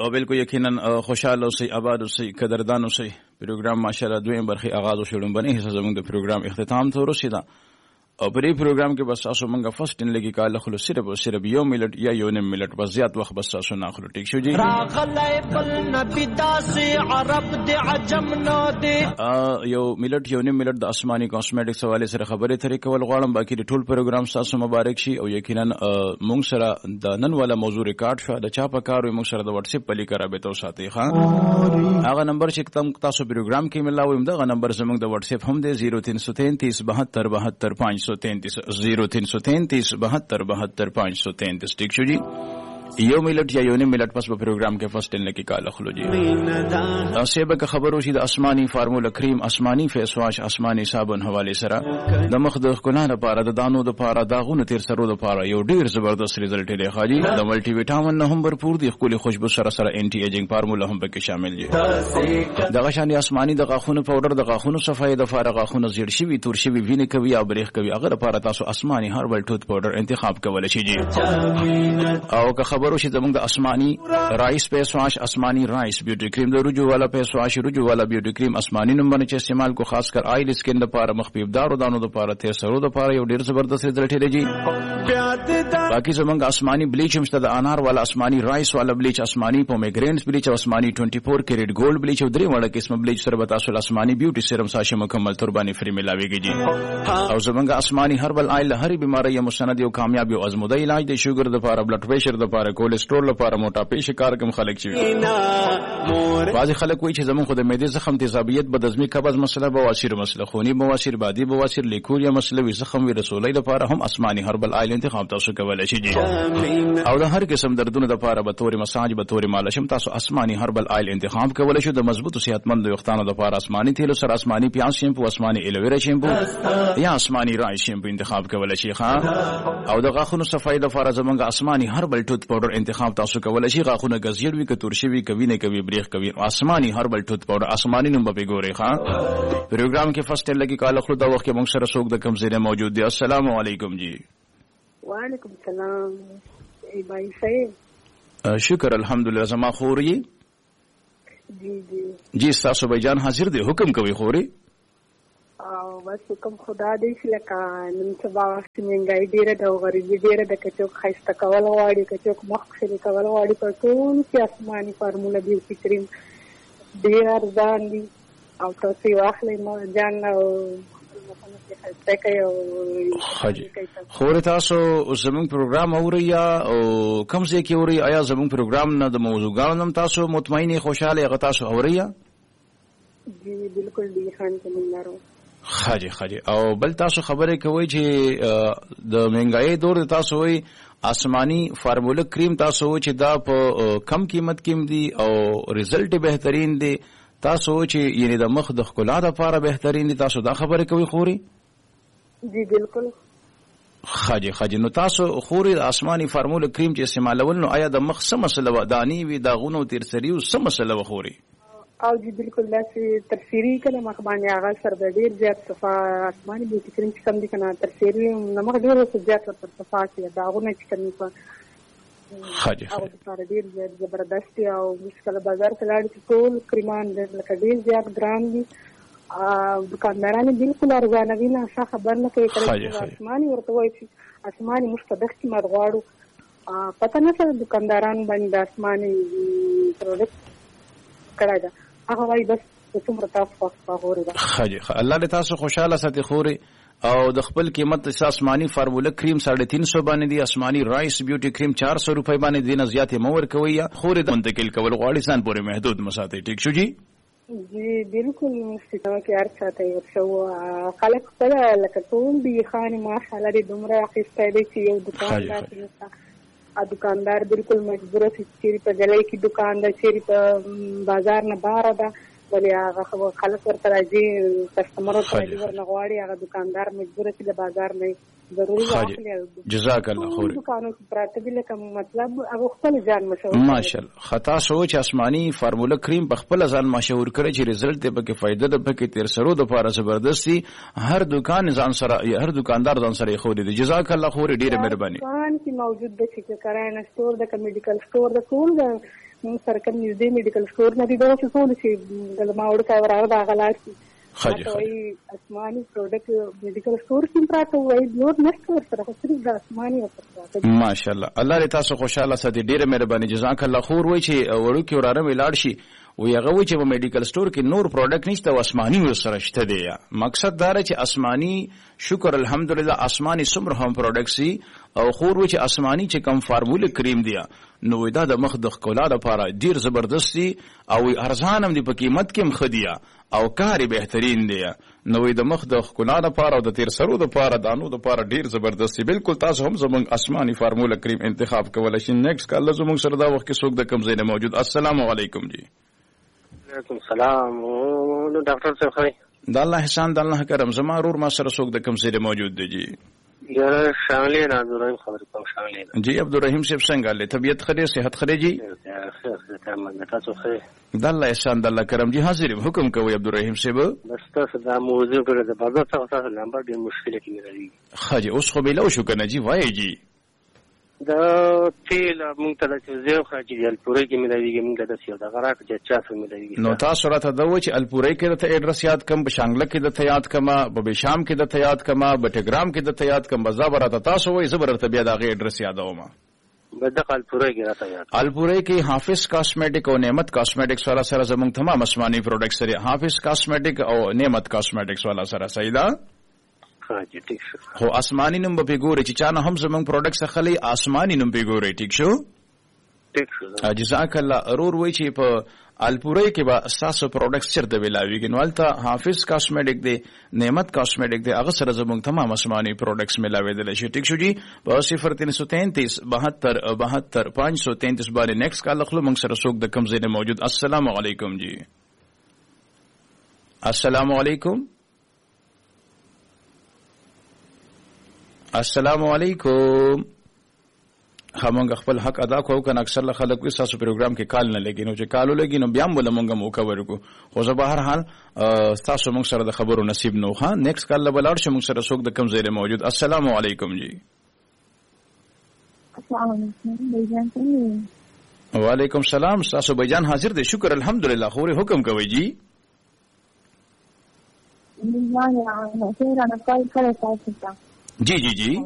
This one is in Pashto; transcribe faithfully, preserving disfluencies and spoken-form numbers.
او بالکل یقینا خوشاله اوسئ آباد اوسئ قدردان اوسئ. پروګرام ماشاءالله دویم برخه آغاز وشو لومبنۍ حصه زموږ د پروګرام اختتام ته ورسېده او په دې پروګرام کې بس تاسو مونږه فرست ان لګي کال خلص صرف او صرف یو منټ یا یو نیم منټ بس زیات وخت بس تاسو نه اخلو. ټیک شو جی. راغلی بل نبی داسې عرب د عجم نه دی یو منټ یو نیم منټ د آسماني کاسمیټکس حواله سره خبرې ترې کول غواړم. باقي د ټول پروګرام تاسو مبارک شي او یقینا مونږ سره د نن والا موضوع ریکارډ شو د چا په کار وي. مونږ سره د واتس اپ په لیک رابطه وساتئ. ښه هغه نمبر چې تم تاسو پروګرام کې ملاوي دغه نمبر زموږ د واتس اپ هم دی صفر تین سو تینتیس بہتر بہتر پانچ سو تینتیس زیرو تین سو تینتیس بہتر بہتر پانچ سو تینتیس. ٹھیک شو جی. یو منٹ یا یو نیم منٹ پس په پروګرام کې فرست ان لکی کال اخلو جی. سیبه که خبرو شي د آسماني فارمولا کریم آسماني فیس واش آسماني صابون حواله سره د مخ د ښکلا لپاره د دانو د لپاره داغونو تیر سرو د لپاره یو ډیر زبردست ریزلټ دی. خاجي د ملټي وټامین نه هم भरपूर دي. خولي خوشبو سره سره انټي ایجینګ فارمولا هم پکې شامل دي. دغه شان آسماني د غاخونو پاوډر د غاخونو صفای د لپاره غاخونو زیړ شوی تور شوی وینې کوي او بریخ کوي. هغه لپاره تاسو آسماني هربل ټوت پاوډر انتخاب کولای شئ جی. او که خبرو شي زموږ د آسماني رائس فیس واش آسماني رائس بیوټي کریم د رجوع والا فیس واش رجوع والا بیوټي کریم آسماني نمبر چې استعمال کو خاص کر آئل سکن لپاره مخفیف دار او دانو لپاره تیر سرو لپاره یو ډیر زبردست رزلټ دی جی. باقي زموږ آسماني بلیچ هم شته د انار والا آسماني رائس والا بلیچ آسماني پومیګرینټس بلیچ آسماني چوبیس کیرټ ګولډ بلیچ او درې وړه قسم بلیچ سره به تاسو آسماني بیوټي سیرم ساشه مکمل تربانی فری ملاويږي جی. او زموږ آسماني هربل آئل هر بیماری مستند یو کامیاب او ازموده علاج دی. شوګر لپاره بلډ پریشر لپاره کولیسټرول لپاره موټاپې شکار کوم خلک شي. بعض خلک وایي چې زمون خو د معدې زخم تیزابیت بدهضمي قبض مسله بواسیر مسله خونی بواسیر بادي بواسیر لیکوریا مسله وي زخم وي رسولۍ لپاره هم آسماني هربل آئل انتخاب تاسو کولای شئ جی. او د هر قسم دردونو لپاره به تور مساج به تور مالش هم تاسو آسماني هربل آئل انتخاب کولای شئ. د مضبوط او صحتمند وختانو لپاره آسماني تیل سره آسماني پیاز شیمپو آسماني الویرا شیمپو یا آسماني رای شیمپو انتخاب کولای شئ. ښه او د غاښونو صفای لپاره زمونږ آسماني هربل ټوت پاوډر انتخاب تاسو کولای شئ. غاښونه ګزیړ وي کتور شوي کوي نه کوي بریخ کوي آسماني هربل ټوت پاوډر آسماني نوم به ګوري. ښه پروګرام کې فرست لګي کال خو دا وخت کې موږ سره څوک د کم زیره موجود دی. السلام علیکم جی. وعلیکم السلام. ای بھائی صاحب شکر الحمدلله. زما خوري جی جی جی تاسو به جان حاضر دی. حکم کوي خوري او بس حکم خدا دې چې لکه نن سبا وخت منګای ډیره د غریبي ډیره د کچوک خایسته کول غواړي کچوک مخ خري کول غواړي په ټول کې آسماني فارمولا بیوټي کریم ډیر ارزان دي او تاسو واخلئ مو جان او خوري تاسو زمون پروګرام اوري او کوم ځای کې اوري؟ آیا زمون پروګرام نه د موضوعګانو نم تاسو مطمئنه خوشاله غ تاسو اوري؟ جی بالکل دی خان کومندارو. خاجي خاجي او بل تاسو خبره کوي چې د مهنګای دور تاسو وي آسماني فارمولا کریم تاسو چې دا په کم قیمت کې دي او رزلټ بهترین دي. تاسو چې یعنی د مخ د ښکلا لپاره بهترین دي. تاسو دا خبره کوي خوري؟ جی بالکل. خاجي خاجي نو تاسو خوري د آسماني فارمولا کریم چې استعمالول نو آیا د مخ سم مسله دانی وي داغونو تیر سری او سم مسله خوري؟ او جی بالکل داسې ترسیري کله مخ باندې هغه سر د ډیر زیات صفا آسماني بیوټي کریم چې کم دي کنه ترسیري نو مخ ډیر زیات ورته صفا کې داغونه چې کوم په خاجي او د ډیر زیات زبردست او مشکل بازار کې لاړ ټول کریمان لکه ډیر زیات ګران دي. دکانداران بالکل ارزانوي نه ښه خبر نه کوي کله آسماني ورته وایي چې آسماني موږ په دغه قیمت غواړو. پته نه څه دکانداران باندې د آسماني پروډکټ کړی ده هغه وایي بس څومره تاسو په غوري ده. خاجي الله دې تاسو خوشاله ساتي خوري او د خپل قیمت آسماني فارمولا کریم ساڑھے تین سو باندې دي. آسماني رائس بیوټي کریم چار سو روپۍ باندې دي. نه زیاتې مور کوي یا خوري د منتقل کول غواړي ځان پورې محدود مساتې. ټیک شو جی. جی بالکل مستقامه کې هر چاته ورشو خلک سره لکه ټول دي خاني ماشاءالله دې دومره اخیسته دي چې یو دکاندار ا دکاندار بالکل مجبور شي چې په ځای کې دکان ده چې په بازار نه بار ده ولی هغه خلک ورته راځي کسٹمر ته ورنه غواړي هغه دکاندار مجبور شي د بازار نه ضروري واخلي. جزاک الله خیر. دکانو کې پراته دي لکه مطلب هغه خپل ځان مشهور ماشاءالله. خطا سوچ آسماني فارمولا کریم په خپل ځان مشهور کړي چې رزلټ ته پکې فائدہ ده پکې تیر سرو د لپاره زبردستی هر دکان ځان سره هر دکاندار ځان سره خو دي. جزاک الله خیر ډیره مهرباني. دکان کې موجود دي چې کرایه سٹور د میډیکل سٹور د ټول موږ سره کوم نږدې میډیکل سٹور نه دی دا چې ټول چې د ما وړ کا ورغه دا غلاړ شي خاجي خاجي اسماني پروډکټ میډیکل سٹور کې پراته وای نور نشته ورسره خو صرف د اسماني ورسره ماشاءالله الله دې تاسو خوشاله ساتي ډیره مهرباني جزاک الله خور وای چې وړو کې وراره ولاړ شي وی هغه وای چې په میډیکل سٹور کې نور پروډکټ نشته او اسماني ورسره شته دی مقصد دا چې اسماني شکر الحمدلله اسماني سمره هم پروډکټ سي او خور وای چې اسماني چې کم فارموله کریم دی نو دا د مخ د ښکلا لپاره ډیر زبردستی او ارزان هم دی په قیمت کې مخدیا او کاری بهترین دی نو د مخ د ښکلا لپاره او د تیر سرو لپاره دانو لپاره ډیر زبردستی بالکل تاسو هم زمونږ اسماني فارموله کریم انتخاب کولای شئ نیکسټ کال زمونږ سره دا وخت کې څوک د کم ځای نه موجود السلام علیکم جی وعلیکم السلام نو ډاکټر صاحب خیر د الله احسان د الله کرم زما رور ما سره څوک د کم ځای موجود دی جی یا شامل نه عبدالرحیم خبر کوم شامل جی عبدالرحیم صاحب څنګه له طبیعت خري صحت خري جی خیر تمام تاسو خیر د الله احسان د الله کرم جی حاضر حکم کوي عبدالرحیم صاحب بس تاسو دا موضوع پر د بازار څخه تاسو نمبر ډیر مشکله کې راځي خاجي اوس خو بلو شو کنه جی وای جی دا تیل مونږ ته د زیو خاجي د الپوري کې ملایوي مونږ د سیو د غراک چې چا سم ملایوي نو تاسو راته دا و چې الپوري کې د ایډرس یاد کم بشانګله کې د یاد کما په بشام کې د یاد کما په ټلګرام کې د یاد کم بزابره تاسو وای زبرته بیا د ایډرس یادوم بدق الپوري کې راته یاد الپوري کې حافظ کاسمیټک او نعمت کاسمیټکس والا سره زمونږ تمام اسماني پروډکټ سره حافظ کاسمیټک او نعمت کاسمیټکس والا سره صحیح ده خاجي ټیک شو خو اسماني نوم به ګوري چې چانه هم زمونږ پروډکټ خلي اسماني نوم به ګوري ټیک شو ټیک شو جزاک الله ارور وای چې په الپوري کې به اساسو پروډکټس چرته ویلاویږي نو البته حافظ کاسمیټک دی نعمت کاسمیټک دی هغه سره زمونږ تمام اسماني پروډکټس ملاویدل شي ټیک شو جی په صفر تین سو تینتیس بہتر بہتر پانچ سو تینتیس باندې نیکسټ کال خپل موږ سره څوک د کم ځای موجود السلام علیکم جی السلام علیکم السلام علیکم همغه خپل حق ادا کوو کنه اکثر خلک وي تاسو پروګرام کې کال نه لګي نو چې کالو لګي نو بیا موږ مونږه موقع ورکو خو زه به هر حال تاسو موږ سره د خبرو نصیب نو ها نیکسټ کال بلاړ شو موږ سره څوک د کم ځای موجود السلام علیکم جی السلام علیکم بیجان څنګه وعلیکم السلام تاسو بیجان حاضر دي شکر الحمدلله خوري حکم کوي جی بیجان نه خیر نه کال کړی تاسو ته جی جی جی